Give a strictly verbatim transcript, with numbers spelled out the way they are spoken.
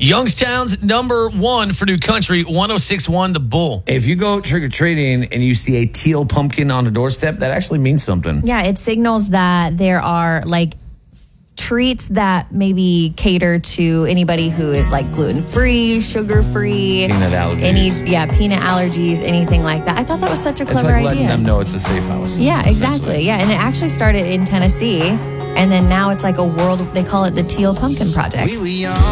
Youngstown's number one for New Country, one oh six point one The Bull. If you go trick-or-treating and you see a teal pumpkin on the doorstep, that actually means something. Yeah, it signals that there are like treats that maybe cater to anybody who is like gluten-free, sugar-free. Peanut allergies. Any, yeah, peanut allergies, anything like that. I thought that was such a It's clever like letting idea. them know it's a safe house. Yeah, exactly. Yeah, and it actually started in Tennessee, and then now it's like a world, they call it the Teal Pumpkin Project. We were young.